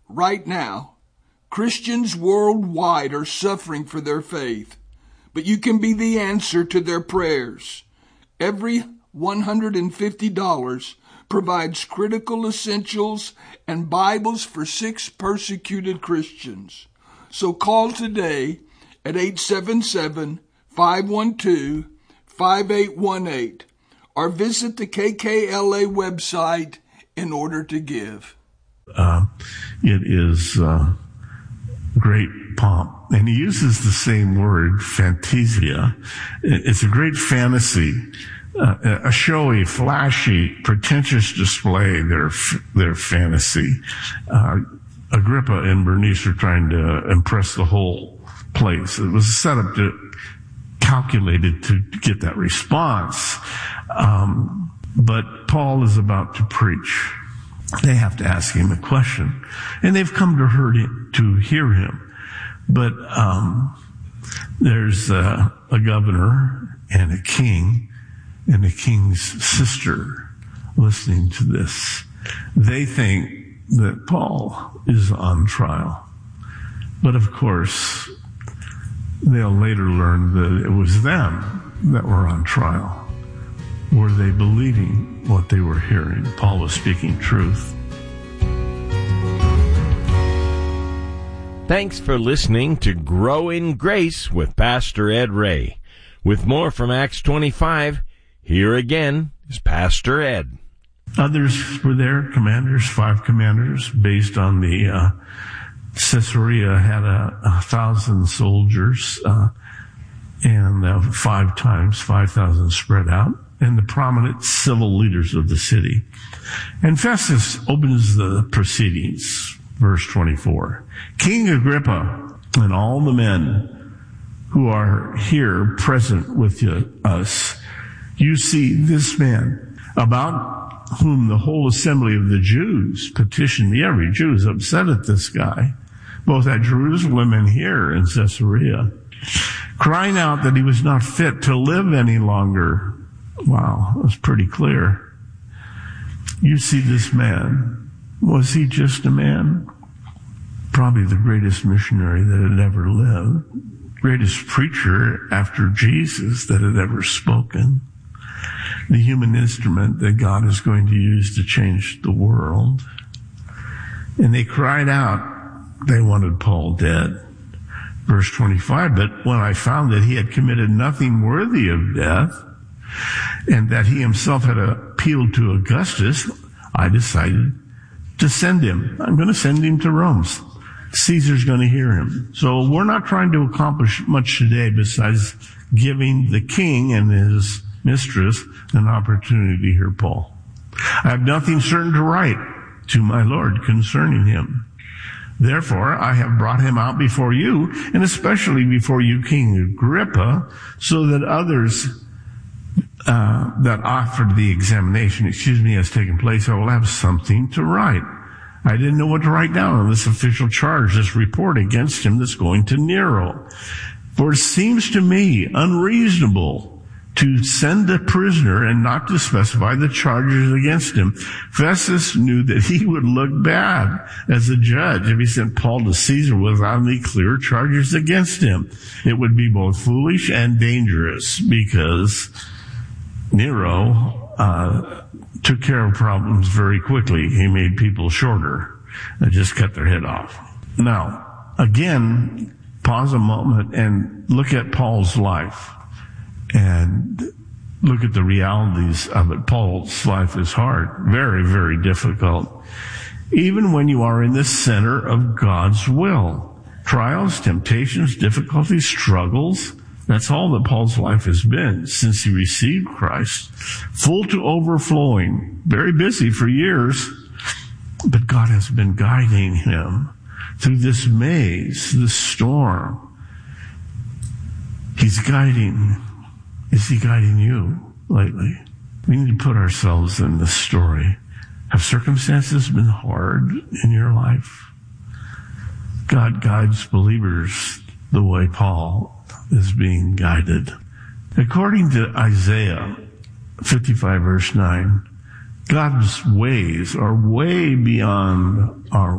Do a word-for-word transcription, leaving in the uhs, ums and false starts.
right now, Christians worldwide are suffering for their faith, but you can be the answer to their prayers. Every one hundred fifty dollars provides critical essentials and Bibles for six persecuted Christians. So call today at eight seven seven, five one two, five eight one eight or visit the K K L A website in order to give. Uh, it is uh, great pomp. And he uses the same word, fantasia. It's a great fantasy, uh, a showy, flashy, pretentious display, their, their fantasy. Uh, Agrippa and Bernice are trying to impress the whole place. It was set up to, calculated to get that response. Um, but Paul is about to preach. They have to ask him a question, and they've come to, heard him, to hear him. But um, there's uh, a governor and a king and a king's sister listening to this. They think that Paul is on trial. But of course, they'll later learn that it was them that were on trial. Were they believing what they were hearing? Paul was speaking truth. Thanks for listening to Grow in Grace with Pastor Ed Ray. With more from Acts twenty-five, here again is Pastor Ed. Others were there, commanders, five commanders, based on the uh, Caesarea had a, a thousand soldiers, uh, and uh, five times, five thousand spread out, and the prominent civil leaders of the city. And Festus opens the proceedings, verse twenty-four. King Agrippa and all the men who are here present with you, us, you see this man about whom the whole assembly of the Jews petitioned me. Every Jew is upset at this guy, both at Jerusalem and here in Caesarea, crying out that he was not fit to live any longer. Wow, that's pretty clear. You see this man. Was he just a man? Probably the greatest missionary that had ever lived, greatest preacher after Jesus that had ever spoken, the human instrument that God is going to use to change the world. And they cried out, they wanted Paul dead. Verse twenty-five, but when I found that he had committed nothing worthy of death, and that he himself had appealed to Augustus, I decided to send him. I'm going to send him to Rome. Caesar's going to hear him. So we're not trying to accomplish much today besides giving the king and his mistress an opportunity to hear Paul. I have nothing certain to write to my Lord concerning him. Therefore, I have brought him out before you, and especially before you, King Agrippa, so that others uh, that offered the examination, excuse me, has taken place, I will have something to write. I didn't know what to write down on this official charge, this report against him that's going to Nero. For it seems to me unreasonable to send a prisoner and not to specify the charges against him. Festus knew that he would look bad as a judge if he sent Paul to Caesar without any clear charges against him. It would be both foolish and dangerous because Nero uh took care of problems very quickly. He made people shorter and just cut their head off. Now, again, pause a moment and look at Paul's life and look at the realities of it. Paul's life is hard, very, very difficult. Even when you are in the center of God's will, trials, temptations, difficulties, struggles, that's all that Paul's life has been since he received Christ. Full to overflowing, very busy for years, but God has been guiding him through this maze, this storm. He's guiding. Is he guiding you lately? We need to put ourselves in this story. Have circumstances been hard in your life? God guides believers the way Paul is being guided. According to Isaiah fifty-five verse nine, God's ways are way beyond our